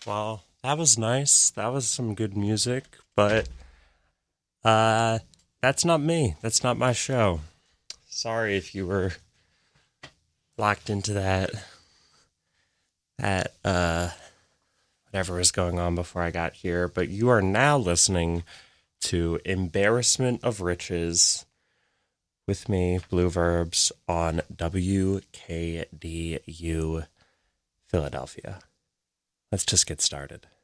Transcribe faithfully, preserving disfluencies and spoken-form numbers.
Well, that was nice. That was some good music, but uh that's not me. That's not my show. Sorry if you were locked into that that uh whatever was going on before I got here, but you are now listening to Embarrassment of Riches with me, Blue Verbs, on W K D U Philadelphia. Let's just get started.